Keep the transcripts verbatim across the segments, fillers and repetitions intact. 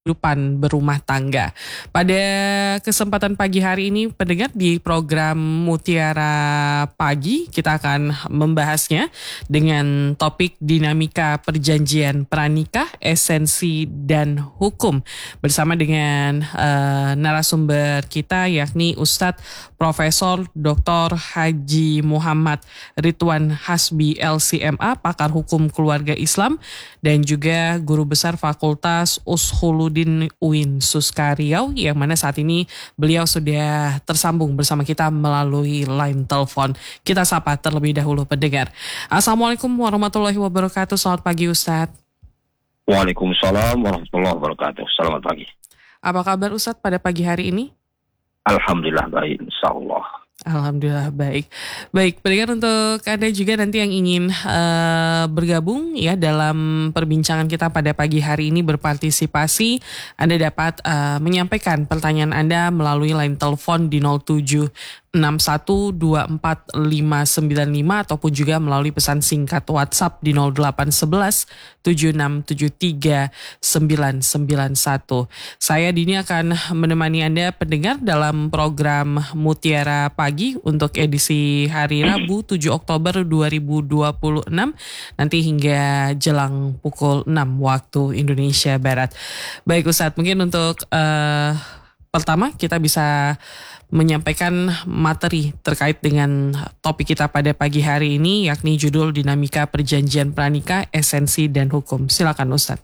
kehidupan berumah tangga. Pada kesempatan pagi hari ini, pendengar, di program Mutiara Pagi, kita akan membahasnya dengan topik dinamika perjanjian pranikah, esensi dan hukum, bersama dengan uh, narasumber kita, yakni Ustadz Profesor Doktor Haji Muhammad Ridwan Hasbi L C M A, pakar hukum keluarga Islam, dan juga guru besar Fakultas Uskhuluddin U I N Suska Riau, yang mana saat ini beliau sudah tersambung bersama kita melalui line telepon. Kita sapa terlebih dahulu pendengar. Assalamualaikum warahmatullahi wabarakatuh. Selamat pagi Ustadz. Waalaikumsalam warahmatullahi wabarakatuh. Selamat pagi. Apa kabar Ustadz pada pagi hari ini? Alhamdulillah baik, insyaallah. Alhamdulillah baik. Baik, pendengar, untuk Anda juga nanti yang ingin uh, bergabung ya dalam perbincangan kita pada pagi hari ini, berpartisipasi, Anda dapat uh, menyampaikan pertanyaan Anda melalui line telepon di nol tujuh enam satu dua empat lima sembilan lima ataupun juga melalui pesan singkat WhatsApp di nol delapan satu satu tujuh enam tujuh tiga sembilan sembilan satu. Saya Dini akan menemani Anda pendengar dalam program Mutiara Pagi untuk edisi hari Rabu tujuh Oktober dua ribu dua puluh enam nanti hingga jelang pukul enam waktu Indonesia Barat. Baik Ustadz, mungkin untuk uh, pertama kita bisa menyampaikan materi terkait dengan topik kita pada pagi hari ini, yakni judul dinamika perjanjian pranikah, esensi dan hukum. Silakan Ustaz.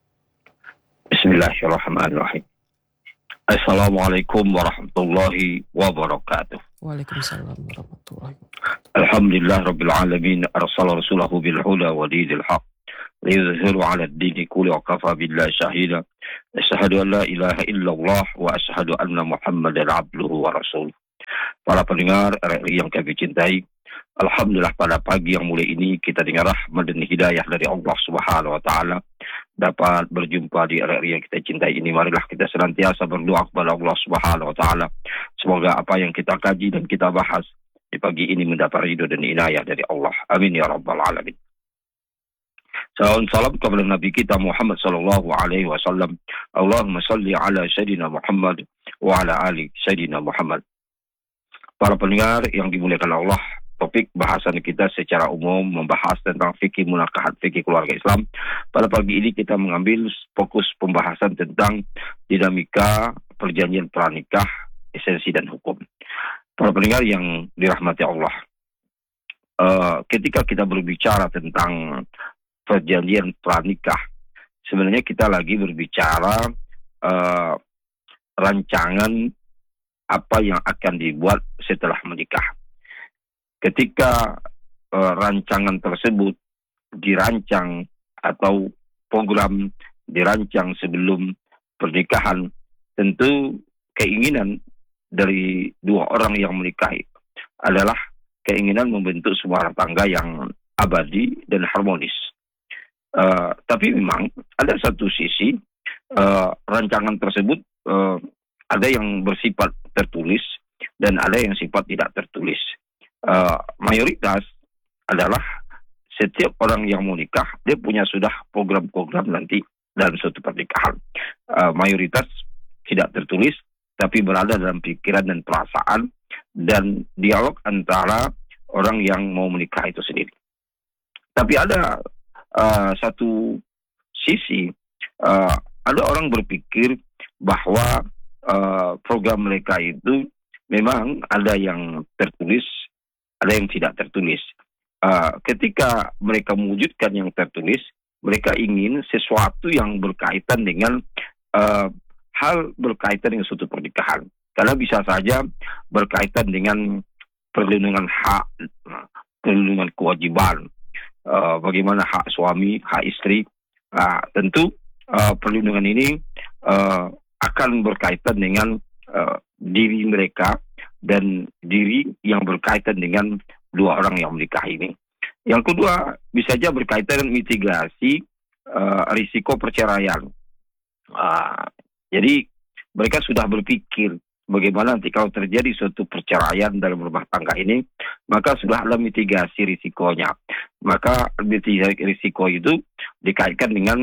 Bismillahirrahmanirrahim. Assalamualaikum warahmatullahi wabarakatuh. Waalaikumsalam warahmatullahi wabarakatuh. Alhamdulillah rabbil alamin, arsala rasulahu bil huda wa dinil haq liyudhhiru 'ala ad-dini kulli wa kafa billahi shahida. Asyhadu an la ilaha illallah wa asyhadu anna Muhammadan abduhu wa rasuluh. Para pendengar R R I yang kami cintai, alhamdulillah pada pagi yang mulia ini kita dengar rahmat dan hidayah dari Allah Subhanahu wa taala dapat berjumpa di R R I yang kita cintai ini. Marilah kita senantiasa berdoa kepada Allah Subhanahu wa taala, semoga apa yang kita kaji dan kita bahas di pagi ini mendapat ridho dan inayah dari Allah. Amin ya rabbal alamin. Salam salam kepada Nabi kita Muhammad sallallahu alaihi wasallam. Allahumma salli ala Sayyidina Muhammad wa ala ali Sayyidina Muhammad. Para pendengar yang dimuliakan Allah, topik bahasan kita secara umum membahas tentang fikih munakahat, fikih keluarga Islam. Pada pagi ini kita mengambil fokus pembahasan tentang dinamika perjanjian pranikah, esensi dan hukum. Para pendengar yang dirahmati Allah, uh, ketika kita berbicara tentang perjanjian pranikah, sebenarnya kita lagi berbicara uh, rancangan apa yang akan dibuat setelah menikah. Ketika uh, rancangan tersebut dirancang atau program dirancang sebelum pernikahan, tentu keinginan dari dua orang yang menikahi adalah keinginan membentuk sebuah rumah tangga yang abadi dan harmonis. Uh, tapi memang ada satu sisi uh, rancangan tersebut uh, ada yang bersifat tertulis dan ada yang sifat tidak tertulis. Uh, mayoritas adalah setiap orang yang mau nikah dia punya sudah program-program nanti dalam suatu pernikahan. Uh, mayoritas tidak tertulis tapi berada dalam pikiran dan perasaan dan dialog antara orang yang mau menikah itu sendiri. Tapi ada Uh, satu sisi, uh, ada orang berpikir bahwa uh, program mereka itu memang ada yang tertulis, ada yang tidak tertulis. Uh, ketika mereka mewujudkan yang tertulis, mereka ingin sesuatu yang berkaitan dengan uh, hal berkaitan dengan suatu pernikahan. Karena bisa saja berkaitan dengan perlindungan hak, perlindungan kewajiban, Uh, bagaimana hak suami, hak istri. Uh, tentu uh, perlindungan ini uh, akan berkaitan dengan uh, diri mereka dan diri yang berkaitan dengan dua orang yang menikah ini. Yang kedua, bisa saja berkaitan dengan mitigasi uh, risiko perceraian. Uh, jadi mereka sudah berpikir bagaimana nanti kalau terjadi suatu perceraian dalam rumah tangga ini, maka sudah ada mitigasi risikonya. Maka mitigasi risiko itu dikaitkan dengan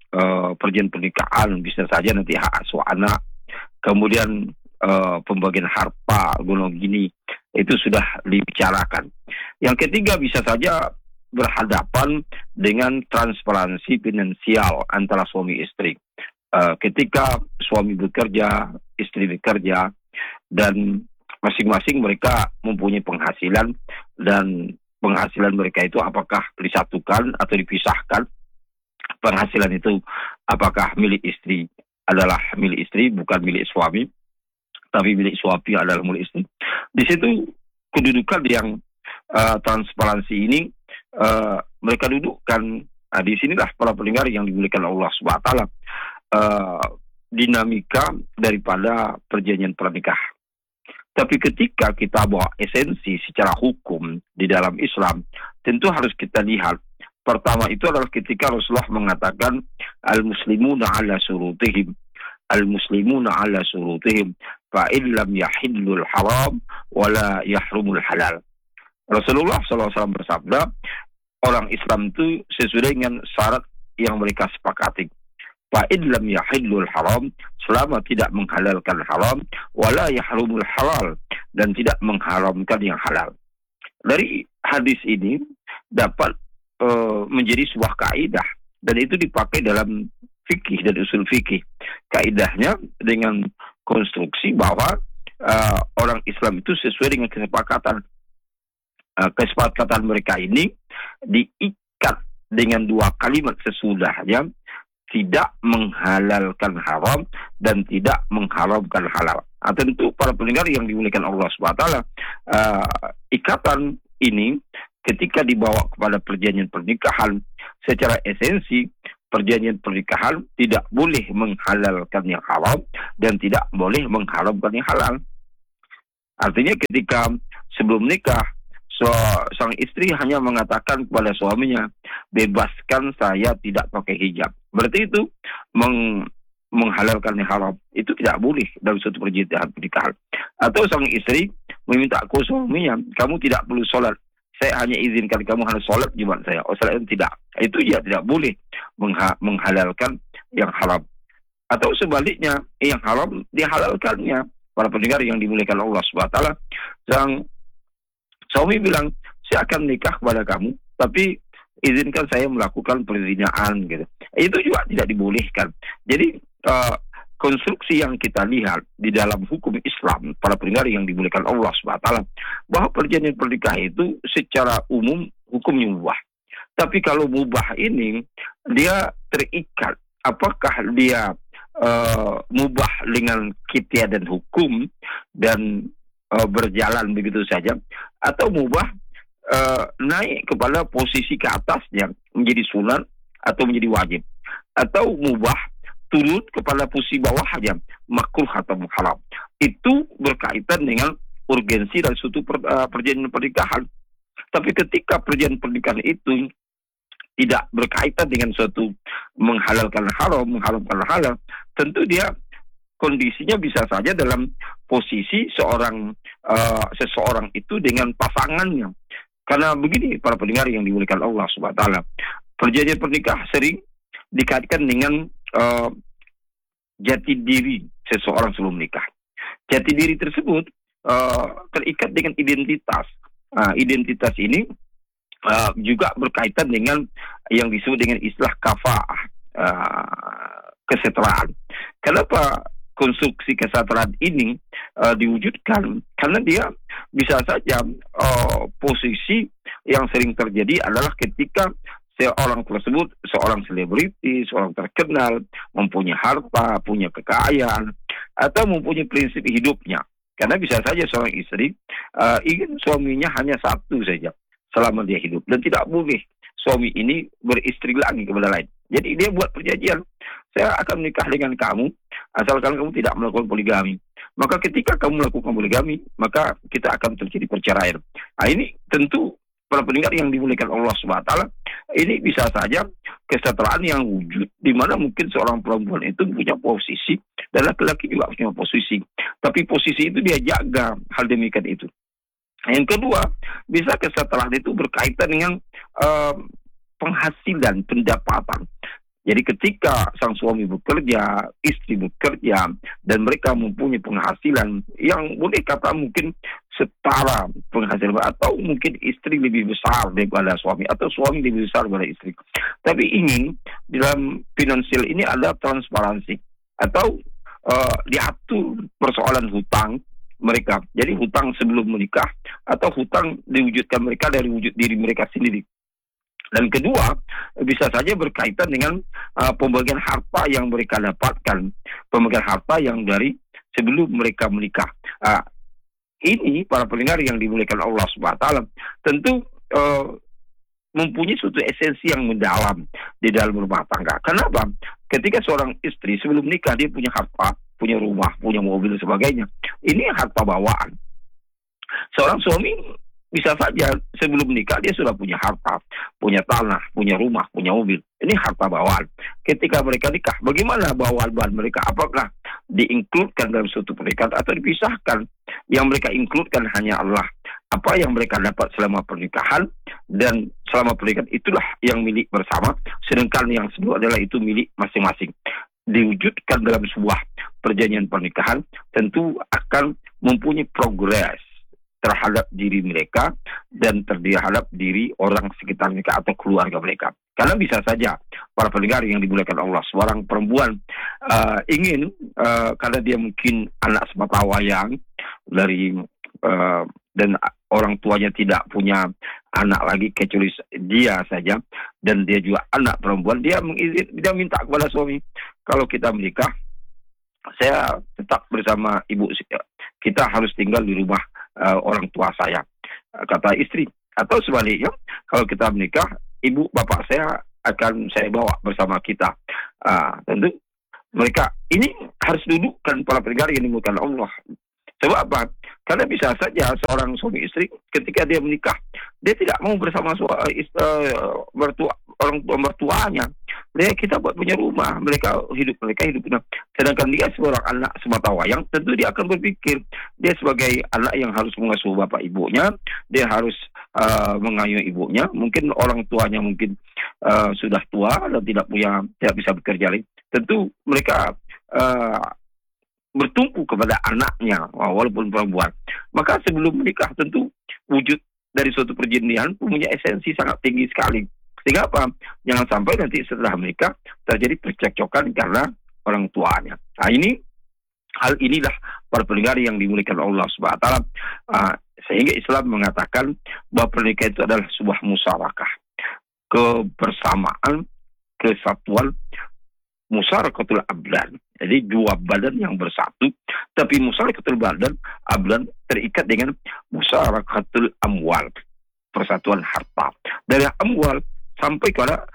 uh, perjanjian pernikahan, bisa saja nanti hak asuh anak, kemudian uh, pembagian harta, gunung gini, itu sudah dibicarakan. Yang ketiga bisa saja berhadapan dengan transparansi finansial antara suami istri. Uh, ketika suami bekerja, istri bekerja, dan masing-masing mereka mempunyai penghasilan, dan penghasilan mereka itu apakah disatukan atau dipisahkan. Penghasilan itu apakah milik istri adalah milik istri, bukan milik suami, tapi milik suami adalah milik istri. Di situ kedudukan yang uh, transparansi ini uh, mereka dudukkan. Nah, di sinilah para pendengar yang dimuliakan Allah Subhanahu wa taala, uh, dinamika daripada perjanjian pernikahan. Tapi ketika kita bawa esensi secara hukum di dalam Islam, tentu harus kita lihat. Pertama itu adalah ketika Rasulullah mengatakan al-muslimuna ala surutihim, al-muslimuna ala surutihim, fa illam yahillul haram wala yahrumul halal. Rasulullah shallallahu alaihi wasallam bersabda, orang Islam itu sesuai dengan syarat yang mereka sepakati. Fa'id lam yahillul haram, selama tidak menghalalkan haram, wala yahrumul halal, dan tidak mengharamkan yang halal. Dari hadis ini dapat uh, menjadi sebuah kaidah, dan itu dipakai dalam fikih dan usul fikih. Kaidahnya dengan konstruksi bahwa uh, orang Islam itu sesuai dengan kesepakatan. Uh, kesepakatan mereka ini diikat dengan dua kalimat sesudahnya, tidak menghalalkan haram dan tidak mengharamkan halal. Nah, tentu para pendengar yang dimuliakan Allah Subhanahu wa taala, uh, ikatan ini ketika dibawa kepada perjanjian pernikahan, secara esensi perjanjian pernikahan tidak boleh menghalalkan yang haram dan tidak boleh mengharamkan yang halal. Artinya ketika sebelum nikah, So, sang istri hanya mengatakan kepada suaminya, bebaskan saya tidak pakai hijab. Berarti itu meng, menghalalkan yang haram. Itu tidak boleh dalam suatu perjanjian pernikahan. Atau sang istri meminta ke suaminya, kamu tidak perlu sholat. Saya hanya izinkan kamu harus sholat Jumat saya. Oh, sholat itu tidak. Itu ya tidak boleh mengha, menghalalkan yang haram. Atau sebaliknya, yang haram dihalalkannya. Para pendengar yang dimuliakan Allah subhanahu wa taala, sang suami bilang, saya akan nikah kepada kamu, tapi izinkan saya melakukan perzinahan gitu. Itu juga tidak dibolehkan. Jadi uh, konstruksi yang kita lihat di dalam hukum Islam, para pendengar yang dimuliakan Allah subhanahu wa taala, bahwa perjanjian pernikahan itu secara umum hukumnya mubah. Tapi kalau mubah ini dia terikat, apakah dia uh, mubah dengan kitia dan hukum dan uh, berjalan begitu saja, atau mubah Uh, naik kepada posisi ke atasnya menjadi sunat atau menjadi wajib, atau mubah turun kepada posisi bawahnya makruh atau haram. Itu berkaitan dengan urgensi dan suatu per, uh, perjanjian pernikahan. Tapi ketika perjanjian pernikahan itu tidak berkaitan dengan suatu menghalalkan haram, mengharamkan halal, tentu dia kondisinya bisa saja dalam posisi seorang uh, seseorang itu dengan pasangannya. Karena begini para pendengar yang dimuliakan Allah subhanahu wa taala, perjanjian pernikahan sering dikaitkan dengan uh, jati diri seseorang sebelum nikah. Jati diri tersebut uh, terikat dengan identitas. Uh, identitas ini uh, juga berkaitan dengan yang disebut dengan istilah kafaah, uh, kesetaraan. Kenapa konstruksi kesetaraan ini uh, diwujudkan? Karena dia bisa saja uh, posisi yang sering terjadi adalah ketika seorang tersebut, seorang selebriti, seorang terkenal, mempunyai harta, punya kekayaan, atau mempunyai prinsip hidupnya. Karena bisa saja seorang istri uh, ingin suaminya hanya satu saja selama dia hidup, dan tidak boleh suami ini beristri lagi kepada lain. Jadi dia buat perjanjian, saya akan menikah dengan kamu asalkan kamu tidak melakukan poligami. Maka ketika kamu melakukan poligami, maka kita akan terjadi perceraian. Nah, ini tentu para pendengar yang dimuliakan Allah subhanahu wa taala, ini bisa saja kesetaraan yang wujud, di mana mungkin seorang perempuan itu punya posisi dan laki-laki juga punya posisi. Tapi posisi itu dia jaga hal demikian itu. Yang kedua, bisa kesetaraan itu berkaitan dengan uh, penghasilan, pendapatan. Jadi ketika sang suami bekerja, istri bekerja, dan mereka mempunyai penghasilan yang boleh kata mungkin setara penghasilan, atau mungkin istri lebih besar daripada suami, atau suami lebih besar daripada istri. Tapi ingin dalam finansial ini ada transparansi, atau uh, diatur persoalan hutang mereka. Jadi hutang sebelum menikah atau hutang diwujudkan mereka dari wujud diri mereka sendiri. Dan kedua, bisa saja berkaitan dengan uh, pembagian harta yang mereka dapatkan, pembagian harta yang dari sebelum mereka menikah. Uh, ini para pendengar yang dimuliakan Allah Subhanahu wa taala, tentu uh, mempunyai suatu esensi yang mendalam di dalam rumah tangga. Kenapa? Ketika seorang istri sebelum nikah dia punya harta, punya rumah, punya mobil dan sebagainya. Ini harta bawaan. Seorang suami bisa saja sebelum nikah dia sudah punya harta, punya tanah, punya rumah, punya mobil. Ini harta bawaan. Ketika mereka nikah, bagaimana bawaan-bawaan mereka? Apakah diinkludkan dalam suatu pernikahan atau dipisahkan? Yang mereka inkludkan hanya Allah. Apa yang mereka dapat selama pernikahan, dan selama pernikahan itulah yang milik bersama, sedangkan yang kedua adalah itu milik masing-masing. Diwujudkan dalam sebuah perjanjian pernikahan, tentu akan mempunyai progres terhadap diri mereka dan terhadap diri orang sekitar mereka atau keluarga mereka. Karena bisa saja para pendengar yang dimuliakan Allah, seorang perempuan uh, ingin uh, karena dia mungkin anak sematawayang dari uh, dan orang tuanya tidak punya anak lagi kecuali dia saja, dan dia juga anak perempuan, dia mengizin, dia minta kepada suami, kalau kita menikah, saya tetap bersama ibu, kita harus tinggal di rumah uh, orang tua saya, kata istri. Atau sebaliknya, kalau kita menikah, ibu bapak saya akan saya bawa bersama kita. Uh, tentu mereka ini harus dudukkan para pendengar yang dimuliakan Allah. Sebab apa? Karena bisa saja seorang suami istri ketika dia menikah, dia tidak mau bersama suami, uh, mertua, orang tua mertuanya. Mereka kita buat punya rumah, mereka hidup mereka hidup. Sedangkan dia seorang anak sematawayang, tentu dia akan berpikir dia sebagai anak yang harus mengasuh bapak ibunya, dia harus uh, mengayuh ibunya. Mungkin orang tuanya mungkin uh, sudah tua dan tidak punya tidak bisa bekerja lagi. Tentu mereka uh, bertumpu kepada anaknya, walaupun perempuan. Maka sebelum menikah tentu wujud dari suatu perjanjian punya esensi sangat tinggi sekali. Sehingga apa? Jangan sampai nanti setelah menikah terjadi percekcokan karena orang tuanya. Nah ini, hal inilah para pendengar yang dimuliakan Allah Subhanahu wa taala. Uh, sehingga Islam mengatakan bahwa pernikahan itu adalah sebuah musyarakah, kebersamaan, kesatuan, musarakatul abdan. Jadi dua badan yang bersatu, tapi musarakatul badan abdan terikat dengan musarakatul amwal, persatuan harta. Dari amwal sampai kepada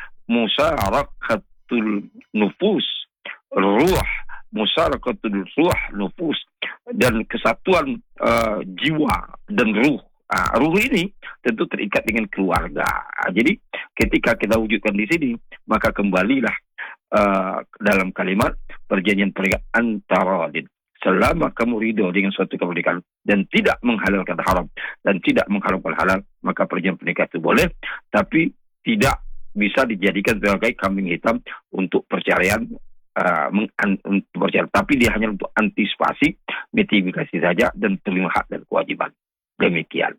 musarakatul nufus, ruh, musarakatul ruh, nufus, dan kesatuan uh, jiwa dan ruh. Uh, ruh ini tentu terikat dengan keluarga. Uh, jadi ketika kita wujudkan di sini, maka kembalilah uh, dalam kalimat perjanjian pernikahan antara din. Selama kamu ridho dengan suatu kemerdekaan dan tidak menghalalkan haram dan tidak mengharamkan halal, maka perjanjian pernikahan itu boleh, tapi tidak bisa dijadikan sebagai kambing hitam untuk perceraian, uh, untuk perceraian. Tapi dia hanya untuk antisipasi, mitigasi saja, dan terima hak dan kewajiban. Demikian.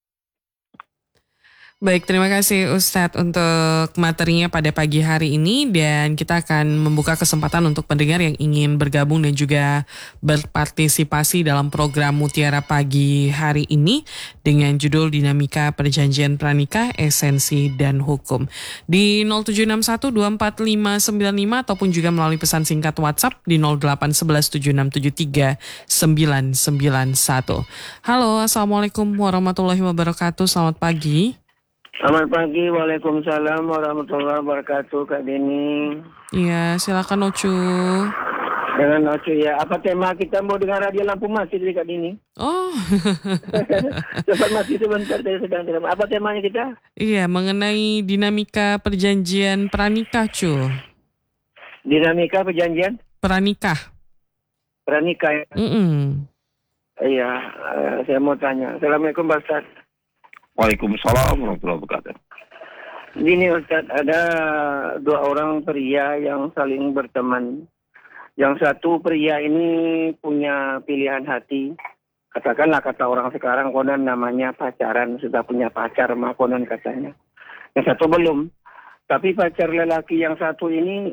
Baik, terima kasih Ustadz untuk materinya pada pagi hari ini, dan kita akan membuka kesempatan untuk pendengar yang ingin bergabung dan juga berpartisipasi dalam program Mutiara Pagi hari ini dengan judul Dinamika Perjanjian Pranikah, Esensi dan Hukum. Di nol tujuh enam satu dua empat lima sembilan lima ataupun juga melalui pesan singkat WhatsApp di nol delapan satu satu tujuh enam tujuh tiga sembilan sembilan satu. Halo, Assalamualaikum warahmatullahi wabarakatuh. Selamat pagi. Selamat pagi, Waalaikumsalam warahmatullahi wabarakatuh, Kak Deni. Iya, silakan Ocu. Dengan Ocu ya, apa tema kita mau dengar radio lampu mati dari Kak Deni? Oh. Cepat mati sebentar, saya sedang tidak. Apa temanya kita? Iya, mengenai dinamika perjanjian pranikah, Cu. Dinamika perjanjian? Pranikah. Pranikah ya? Mm-mm. Iya, uh, saya mau tanya. Assalamualaikum Pak Ustaz. Waalaikumsalam warahmatullahi wabarakatuh. Gini Ustaz, ada dua orang pria yang saling berteman. Yang satu pria ini punya pilihan hati. Katakanlah kata orang sekarang, konon namanya pacaran. Sudah punya pacar, mah konon katanya. Yang satu belum. Tapi pacar lelaki yang satu ini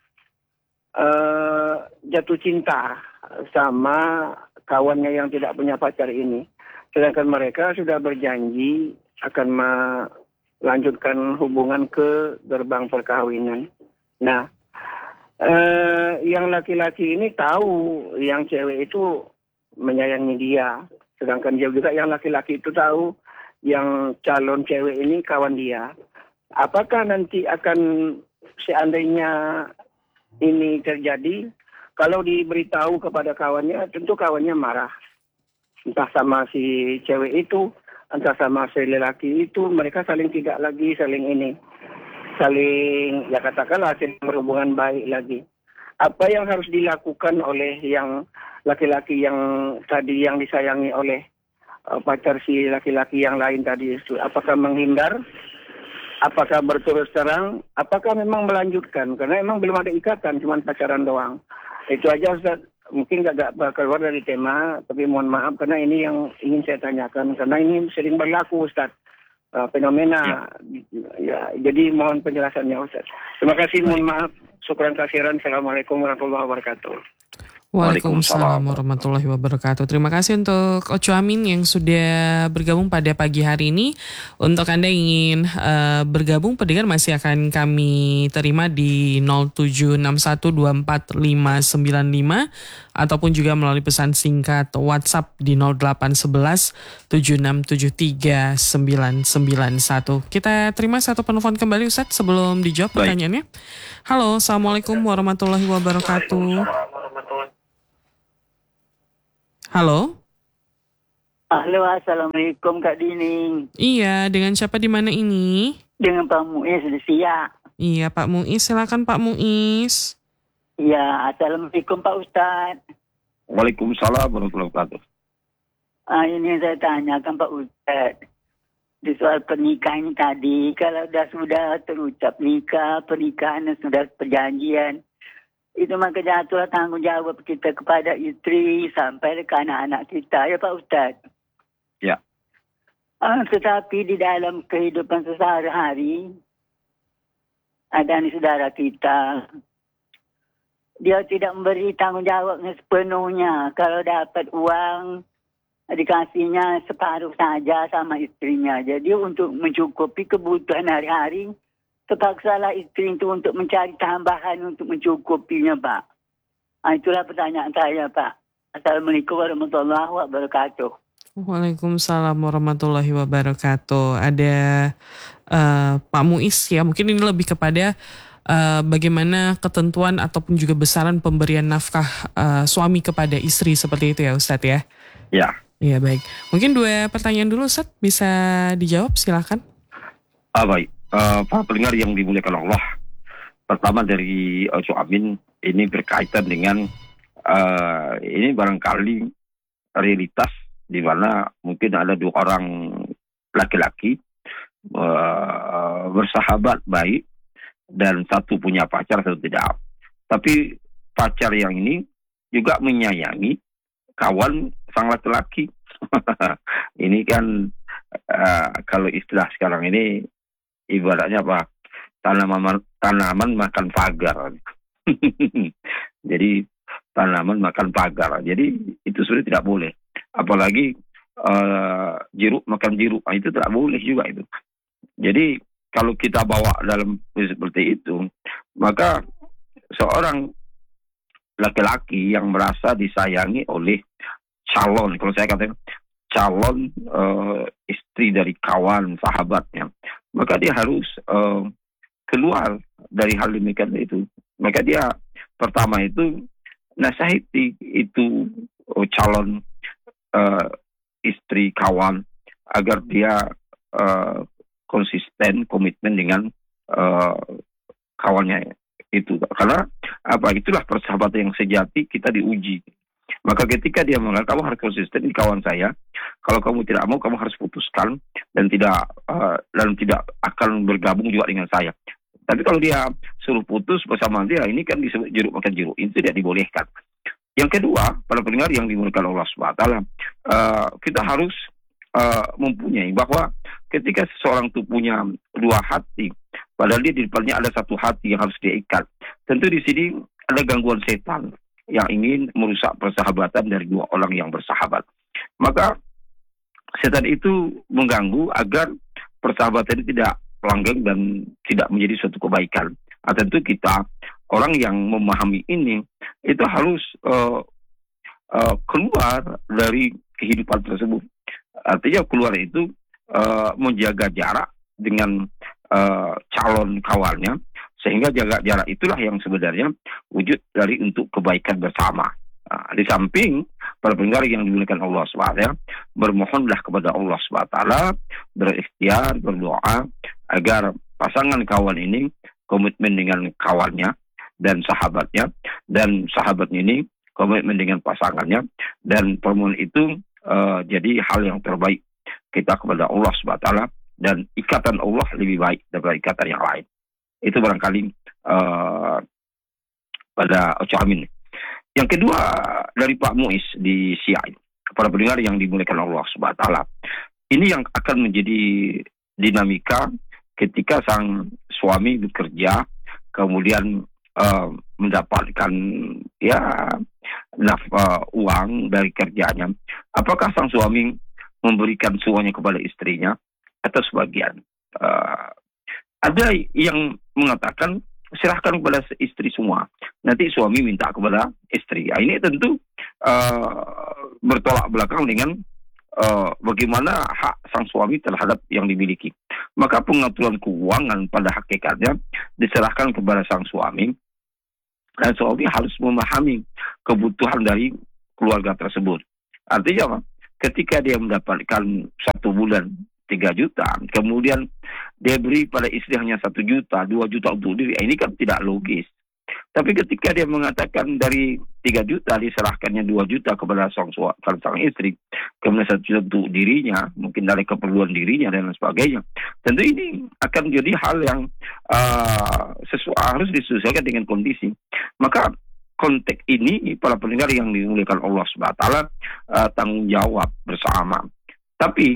uh, jatuh cinta sama kawannya yang tidak punya pacar ini. Sedangkan mereka sudah berjanji akan melanjutkan hubungan ke gerbang perkawinan. Nah, eh, yang laki-laki ini tahu yang cewek itu menyayangi dia. Sedangkan dia juga yang laki-laki itu tahu yang calon cewek ini kawan dia. Apakah nanti akan seandainya ini terjadi, kalau diberitahu kepada kawannya, tentu kawannya marah. Entah sama si cewek itu, entah sama si lelaki itu, mereka saling tidak lagi, saling ini. Saling, ya katakanlah, saling berhubungan baik lagi. Apa yang harus dilakukan oleh yang laki-laki yang tadi yang disayangi oleh uh, pacar si laki-laki yang lain tadi itu? Apakah menghindar? Apakah berterus terang? Apakah memang melanjutkan? Karena memang belum ada ikatan, cuma pacaran doang. Itu aja Ustaz. Mungkin agak keluar dari tema, tapi mohon maaf karena ini yang ingin saya tanyakan. Karena ini sering berlaku Ustaz. Uh, fenomena. Ya. ya, jadi mohon penjelasannya Ustaz. Terima kasih, mohon maaf. Syukran kasiran. Assalamualaikum warahmatullahi wabarakatuh. Waalaikumsalam warahmatullahi wabarakatuh. Terima kasih untuk Ocho Amin yang sudah bergabung pada pagi hari ini. Untuk Anda yang ingin uh, bergabung, pendengar masih akan kami terima di nol tujuh enam satu dua empat lima sembilan lima ataupun juga melalui pesan singkat WhatsApp di nol delapan satu satu tujuh enam tujuh tiga sembilan sembilan satu. Kita terima satu penelpon kembali Ustadz sebelum dijawab pertanyaannya. Halo, Assalamualaikum warahmatullahi wabarakatuh. Halo. Halo, Assalamualaikum Kak Dini. Iya, dengan siapa di mana ini? Dengan Pak Muiz di Siak. Iya, Pak Muiz, silakan Pak Muiz. Iya, Assalamualaikum Pak Ustadz. Waalaikumsalam warahmatullahi wabarakatuh. Ah, ini yang saya tanyakan Pak Ustadz. Di soal pernikahan tadi, kalau sudah sudah terucap nikah, pernikahan dan sudah perjanjian, itu maka jatuhlah tanggung jawab kita kepada istri sampai ke anak-anak kita, ya Pak Ustadz. Ya. Ah, tetapi di dalam kehidupan sehari-hari, ada nih saudara kita, dia tidak memberi tanggung jawabnya sepenuhnya. Kalau dapat uang, dikasihnya separuh saja sama istrinya. Jadi untuk mencukupi kebutuhan hari-hari, terpaksalah istri itu untuk mencari tambahan untuk mencukupinya, Pak. Nah, itulah pertanyaan saya, Pak. Assalamualaikum warahmatullahi wabarakatuh. Waalaikumsalam warahmatullahi wabarakatuh. Ada uh, Pak Muiz ya, mungkin ini lebih kepada uh, bagaimana ketentuan ataupun juga besaran pemberian nafkah uh, suami kepada istri seperti itu ya Ustadz ya? Ya. Iya baik. Mungkin dua pertanyaan dulu Ustadz, bisa dijawab silakan. Ah, baik. Uh, para pendengar yang dimuliakan Allah, pertama dari Ocho Amin ini berkaitan dengan uh, ini barangkali realitas di mana mungkin ada dua orang laki-laki uh, bersahabat baik dan satu punya pacar, satu tidak. Tapi pacar yang ini juga menyayangi kawan sang laki-laki. Ini kan uh, kalau istilah sekarang ini ibaratnya apa? Tanaman tanaman makan pagar. Jadi tanaman makan pagar. Jadi itu sudah tidak boleh. Apalagi uh, jeruk makan jeruk, nah, itu tidak boleh juga itu. Jadi kalau kita bawa dalam seperti itu, maka seorang laki-laki yang merasa disayangi oleh calon, kalau saya katakan calon uh, istri dari kawan sahabatnya, maka dia harus uh, keluar dari hal demikian itu. Maka dia pertama itu nasihati itu uh, calon uh, istri kawan agar dia uh, konsisten, komitmen dengan uh, kawannya itu. Karena apa? Itulah persahabatan yang sejati, kita diuji. Maka ketika dia mengatakan kamu harus konsisten, ini kawan saya, kalau kamu tidak mau kamu harus putuskan dan tidak uh, dan tidak akan bergabung juga dengan saya. Tapi kalau dia suruh putus bersama dia, ini kan disebut jeruk makan jeruk, itu tidak dibolehkan. Yang kedua, para pendengar yang dimuliakan Allah subhanahu wa taala, uh, kita harus uh, mempunyai bahwa ketika seseorang itu punya dua hati, padahal dia di depannya ada satu hati yang harus dia ikat. Tentu di sini ada gangguan setan yang ingin merusak persahabatan dari dua orang yang bersahabat. Maka setan itu mengganggu agar persahabatan ini tidak langgeng dan tidak menjadi suatu kebaikan. Nah, tentu kita orang yang memahami ini itu harus uh, uh, keluar dari kehidupan tersebut. Artinya keluar itu uh, menjaga jarak dengan uh, calon kawannya, sehingga jaga jarak itulah yang sebenarnya wujud dari untuk kebaikan bersama. Nah, di samping para pendengar yang dimuliakan Allah subhanahu wa taala, bermohonlah kepada Allah subhanahu wa taala, berikhtiar, berdoa agar pasangan kawan ini komitmen dengan kawannya dan sahabatnya, dan sahabat ini komitmen dengan pasangannya, dan permohonan itu uh, jadi hal yang terbaik kita kepada Allah subhanahu wa taala, dan ikatan Allah lebih baik daripada ikatan yang lain. Itu barangkali uh, pada Ocamin. Yang kedua dari Pak Muiz di S I A I, para pendengar yang dimuliakan Allah subhanahu wa taala, ini yang akan menjadi dinamika ketika sang suami bekerja, kemudian uh, mendapatkan ya naf uh, uang dari kerjanya. Apakah sang suami memberikan semuanya kepada istrinya atau sebagian? Uh, ada yang mengatakan serahkan kepada istri semua, nanti suami minta kepada istri. Nah, ini tentu uh, bertolak belakang dengan Uh, bagaimana hak sang suami terhadap yang dimiliki. Maka pengaturan keuangan pada hakikatnya diserahkan kepada sang suami, dan suami harus memahami kebutuhan dari keluarga tersebut. Artinya apa? Ketika dia mendapatkan satu bulan tiga juta, kemudian dia beri pada istri hanya satu juta, dua juta untuk diri, ini kan tidak logis. Tapi ketika dia mengatakan dari tiga juta diserahkannya dua juta kepada sang suami, sang istri, kemudian satu juta untuk dirinya, mungkin dari keperluan dirinya dan lain sebagainya. Tentu ini akan menjadi hal yang uh, sesuai, harus disesuaikan dengan kondisi. Maka konteks ini para pendengar yang dimuliakan Allah subhanahu wa taala, uh, tanggung jawab bersama. Tapi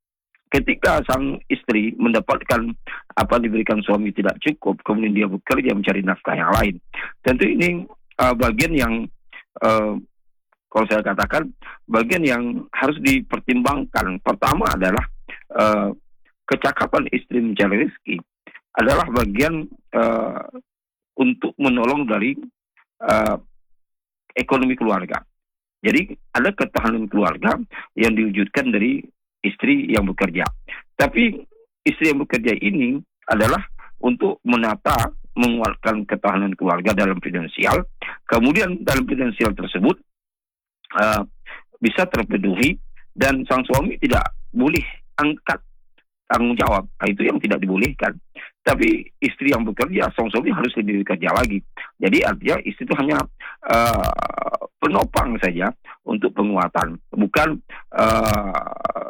ketika sang istri mendapatkan apa diberikan suami tidak cukup, kemudian dia bekerja mencari nafkah yang lain, tentu ini uh, bagian yang uh, kalau saya katakan bagian yang harus dipertimbangkan. Pertama adalah uh, kecakapan istri mencari rezeki adalah bagian uh, untuk menolong dari uh, ekonomi keluarga. Jadi ada ketahanan keluarga yang diwujudkan dari istri yang bekerja. Tapi istri yang bekerja ini adalah untuk menata, menguatkan ketahanan keluarga dalam finansial. Kemudian dalam finansial tersebut uh, bisa terpenuhi, dan sang suami tidak boleh angkat tanggung jawab. Nah, itu yang tidak dibolehkan. Tapi istri yang bekerja, sang suami harus lebih bekerja lagi. Jadi artinya istri itu hanya uh, penopang saja untuk penguatan, bukan uh,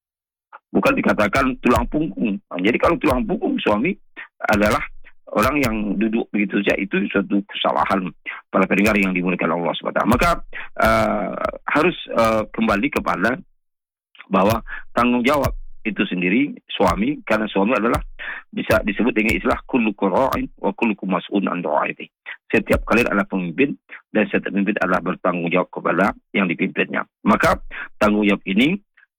bukan dikatakan tulang punggung. Nah, jadi kalau tulang punggung suami adalah orang yang duduk begitu saja, itu suatu kesalahan para pendengar yang dimuliakan Allah subhanahu wa taala. Maka uh, harus uh, kembali kepada bahwa tanggung jawab itu sendiri suami, karena suami adalah bisa disebut dengan istilah kullukum ra'in wa kullukum mas'ulun an ra'iyati. Setiap kalian adalah pemimpin, dan setiap pemimpin adalah bertanggung jawab kepada yang dipimpinnya. Maka tanggung jawab ini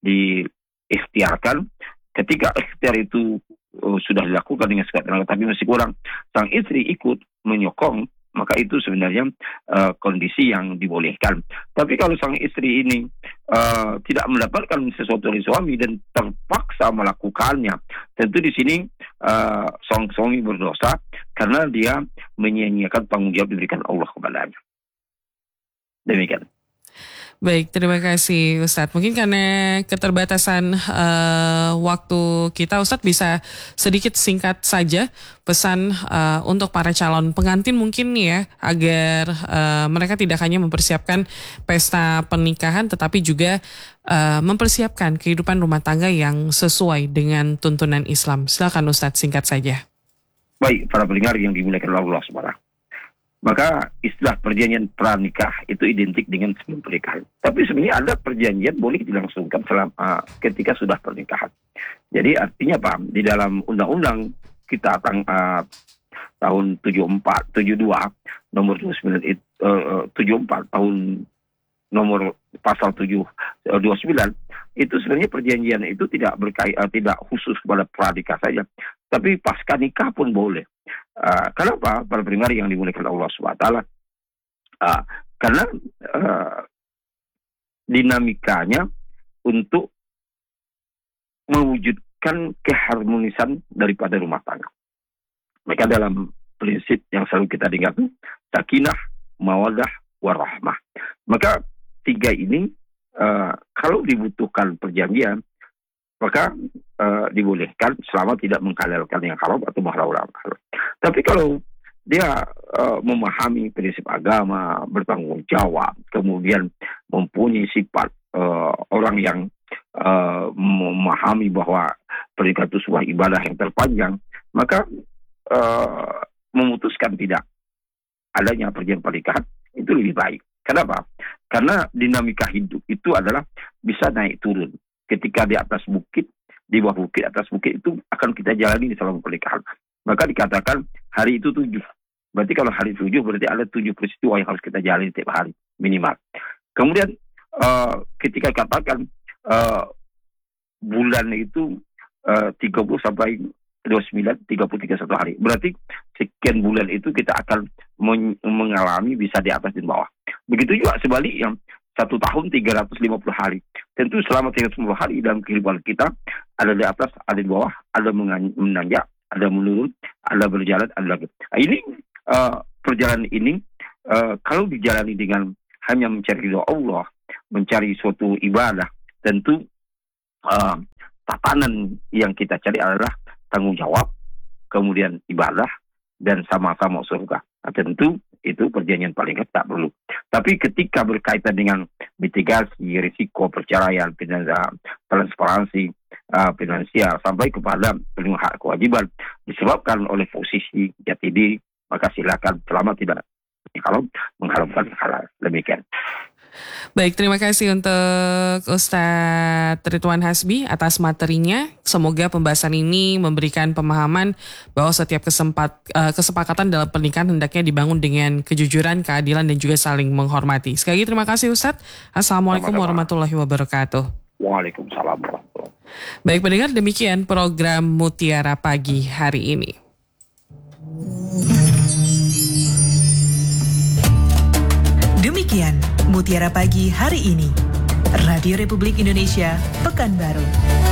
diikhtiarkan. Ketika ikhtiar itu uh, sudah dilakukan dengan segala tenaga, tapi masih kurang, sang istri ikut menyokong, maka itu sebenarnya uh, kondisi yang dibolehkan. Tapi kalau sang istri ini uh, tidak mendapatkan sesuatu dari suami dan terpaksa melakukannya, tentu di sini uh, sang suami berdosa karena dia menyia-nyiakan tanggung jawab diberikan Allah kepadanya. Demikian. Baik, terima kasih Ustadz. Mungkin karena keterbatasan uh, waktu kita, Ustadz bisa sedikit singkat saja pesan uh, untuk para calon pengantin mungkin ya, agar uh, mereka tidak hanya mempersiapkan pesta pernikahan, tetapi juga uh, mempersiapkan kehidupan rumah tangga yang sesuai dengan tuntunan Islam. Silakan Ustadz, singkat saja. Baik, para pendengar yang dimuliakan Allah subhanahu. Maka istilah perjanjian pranikah itu identik dengan sebelum pernikahan. Tapi sebenarnya ada perjanjian boleh dilangsungkan selama uh, ketika sudah pernikahan. Jadi artinya apa? Di dalam undang-undang kita tang, uh, tahun tujuh puluh empat, tujuh puluh dua, nomor dua puluh sembilan, uh, tujuh puluh empat tahun nomor pasal tujuh, uh, dua puluh sembilan, itu sebenarnya perjanjian itu tidak berkait, uh, tidak khusus kepada pranikah saja, tapi pasca nikah pun boleh. Uh, kenapa? Para pendengar yang dimuliakan Allah subhanahu wa taala, uh, karena uh, dinamikanya untuk mewujudkan keharmonisan daripada rumah tangga. Maka dalam prinsip yang selalu kita dengar itu sakinah, mawaddah, warahmah. Maka tiga ini uh, kalau dibutuhkan perjanjian, maka uh, dibolehkan selama tidak menghalalkan yang haram atau menghalalkan yang haram. Tapi kalau dia uh, memahami prinsip agama, bertanggung jawab, kemudian mempunyai sifat uh, orang yang uh, memahami bahwa pernikahan itu sebuah ibadah yang terpanjang, maka uh, memutuskan tidak adanya perjanjian pernikahan itu lebih baik. Kenapa? Karena dinamika hidup itu adalah bisa naik turun. Ketika di atas bukit, di bawah bukit, atas bukit itu akan kita jalani di selama pernikahan. Maka dikatakan hari itu tujuh. Berarti kalau hari tujuh berarti ada tujuh peristiwa yang harus kita jalani tiap hari minimal. Kemudian uh, ketika katakan uh, bulan itu uh, tiga puluh sampai dua puluh sembilan, tiga puluh tiga satu hari. Berarti sekian bulan itu kita akan men- mengalami bisa di atas dan bawah. Begitu juga sebalik yang satu tahun tiga ratus lima puluh hari. Tentu selama tiga ratus lima puluh hari dalam kehidupan kita ada di atas, ada di bawah, ada menanjak, ada menurun, ada berjalan, ada lagi. Nah, ini uh, perjalanan ini uh, kalau dijalani dengan hanya mencari ridha Allah, mencari suatu ibadah, tentu uh, tatanan yang kita cari adalah tanggung jawab, kemudian ibadah, dan sama-sama surga. Nah, tentu itu perjanjian paling tak perlu. Tapi ketika berkaitan dengan mitigasi risiko perceraian, transparansi uh, finansial sampai kepada pemenuhan hak kewajiban disebabkan oleh posisi jati diri, maka silakan selama tidak kalau mengharapkan halal. Demikian. Baik, terima kasih untuk Ustadz Ridwan Hasbi atas materinya. Semoga pembahasan ini memberikan pemahaman bahwa setiap kesempat, uh, kesepakatan dalam pernikahan hendaknya dibangun dengan kejujuran, keadilan, dan juga saling menghormati. Sekali lagi terima kasih Ustadz. Assalamualaikum Sama-sama. warahmatullahi wabarakatuh. Waalaikumsalam warahmatullahi wabarakatuh. Baik pendengar, demikian program Mutiara Pagi hari ini. Demikian Mutiara Pagi hari ini. Radio Republik Indonesia, Pekanbaru.